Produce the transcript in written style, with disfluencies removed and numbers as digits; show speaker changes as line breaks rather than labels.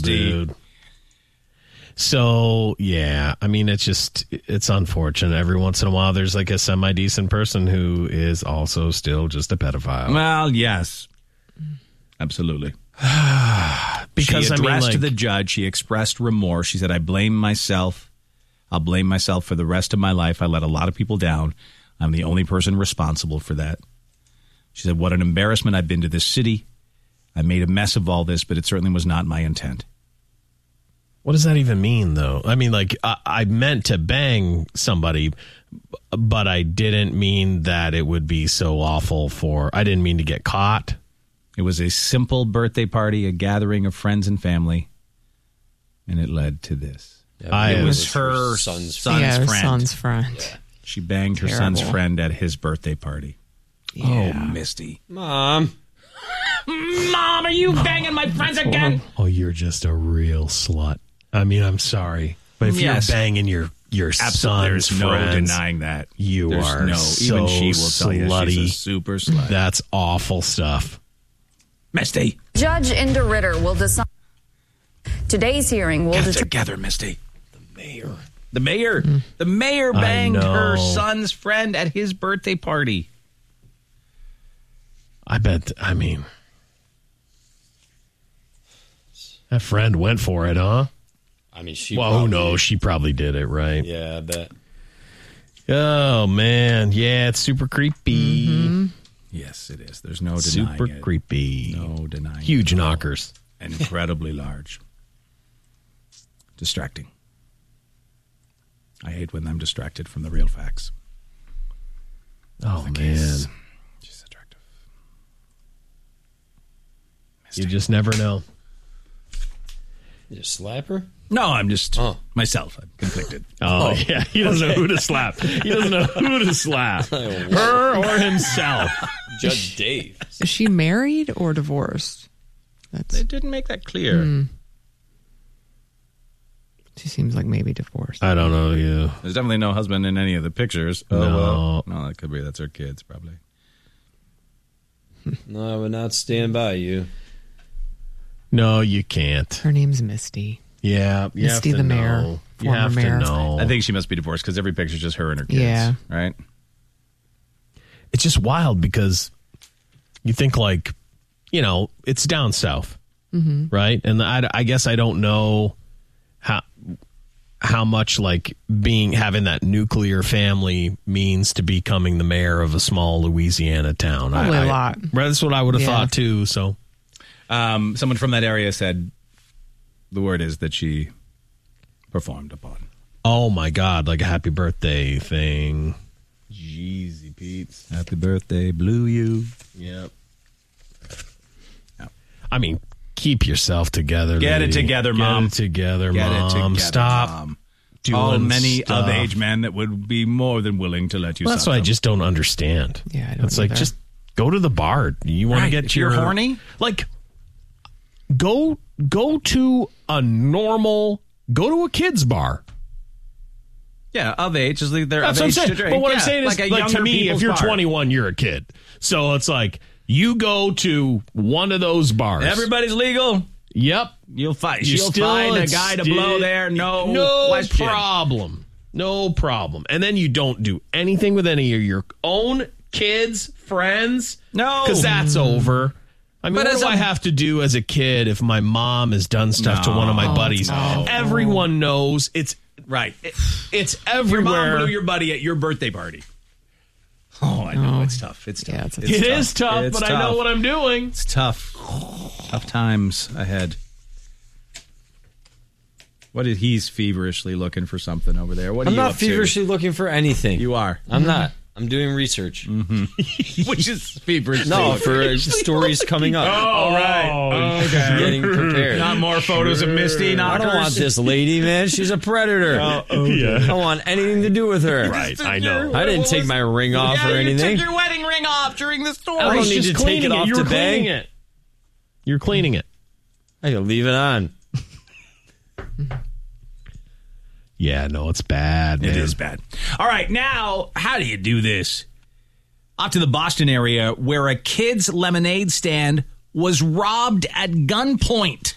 Misty.
dude. So, yeah, I mean, it's unfortunate. Every once in a while, there's like a semi-decent person who is also still just a pedophile.
Well, yes. Absolutely.
Because,
she addressed
like,
the judge. She expressed remorse. She said, I blame myself. I'll blame myself for the rest of my life. I let a lot of people down. I'm the only person responsible for that. She said, what an embarrassment I've been to this city. I made a mess of all this, but it certainly was not my intent.
What does that even mean, though? I mean, like, I meant to bang somebody, but I didn't mean that it would be so awful I didn't mean to get caught.
It was a simple birthday party, a gathering of friends and family, and it led to this.
Yeah,
it was her son's friend.
Son's friend.
Yeah.
She banged her son's friend at his birthday party. Yeah. Oh, Misty.
Mom,
are you banging my friends again?
Oh, you're just a real slut. I mean, I'm sorry, but if
Yes.
you're banging your son's
There's no
friends,
denying that.
You
There's
are so
even she will tell you
slutty.
she's a super slut.
That's awful stuff.
Misty.
Judge Inda Ritter will decide. Today's hearing will
Get together, Misty. The mayor banged her son's friend at his birthday party.
I bet. I mean, that friend went for it, huh?
I mean, she.
Well, who knows? She probably did it, right?
Yeah, I bet.
Oh man, yeah, it's super creepy.
Mm-hmm.
Yes, it is. There's no denying
Super
it.
creepy.
No denying.
Huge knockers.
And incredibly large. Distracting. I hate when I'm distracted from the real facts.
Oh man,
She's attractive.
you just never know.
You just slap her?
No, I'm just myself. I'm conflicted.
Oh, yeah. He doesn't know who to slap. He doesn't know who to slap. Her or himself.
Judge Dave.
Is she married or divorced?
They didn't make that clear.
She seems like maybe divorced.
I don't know you.
There's definitely no husband in any of the pictures.
No.
Oh, well. No, that could be. That's her kids, probably.
No, I would not stand by you.
No, you can't.
Her name's Misty.
Yeah. You
Misty
have to
the mayor.
know. You
Former
have
mayor.
to know.
I think she must be divorced because every picture's just her and her kids.
Yeah.
Right?
It's just wild because you think like, it's down south, right? And I guess I don't know how much like having that nuclear family means to becoming the mayor of a small Louisiana town.
Probably a lot.
That's what I would have thought too. So,
someone from that area said the word is that she performed upon.
oh my God, like a happy birthday thing. Jeezy Pete's.
Happy birthday, blew you.
Yep. I mean, keep yourself together.
Get
lady.
it together, Mom.
Get it together,
Get
Mom.
it together,
Stop.
Mom.
Doing
All many
stuff.
of age men that would be more than willing to let you.
Well, that's
suck
what I
them.
just don't understand.
Yeah, I don't
It's like,
either.
just go to the bar. You want to
Right,
get
if
your
you're horny?
Like, go to a kid's bar.
Yeah, of age is they're
That's
of
what I'm
age
saying.
to drink.
But what I'm
Yeah,
saying is,
a
like to
younger
me, if
people's
you're
bar.
21, you're a kid. So it's like you go to one of those bars.
Everybody's legal.
Yep.
You'll find.
You're
She'll
still
find a
it's
guy to
still-
blow there. No question.
problem. No problem. And then you don't do anything with any of your own kids, friends.
No.
Because that's over. I mean,
But
what
as
do
a-
I have to do as a kid if my mom has done stuff to one of my buddies? Everyone knows it's
Right.
it's
Your
everywhere.
mom blew your buddy at your birthday party. Oh, I know. It's tough. It's tough.
Yeah, it's
It is tough,
It's
but I know
tough.
what I'm doing.
It's tough. Tough times ahead. He's feverishly looking for something over there. What are
I'm
you
not
up
feverishly looking for anything.
You are.
I'm not. I'm doing research.
Which is feverishly.
No, for stories coming up.
All right. Okay.
Getting prepared.
Not more photos of Misty.
I
Knockers.
don't want this lady, man. She's a predator. I don't want anything to do with her.
Right, I know.
I didn't take my ring off or anything.
You took your wedding ring off during the story.
I don't
He's
need
just
to take
cleaning
it off
You're
to bang.
cleaning it. You're cleaning it.
I can leave it on.
Yeah, no, it's bad, man.
It is bad. All right, now, how do you do this? Off to the Boston area where a kid's lemonade stand was robbed at gunpoint.